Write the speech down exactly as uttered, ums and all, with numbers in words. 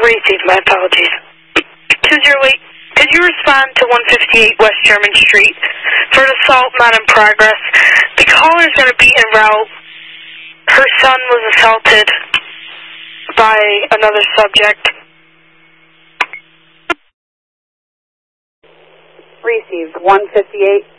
Received. My apologies. two zero eight, could you respond to one fifty-eight West German Street for an assault not in progress? The caller's going to be en route. Her son was assaulted by another subject. Received. one fifty-eight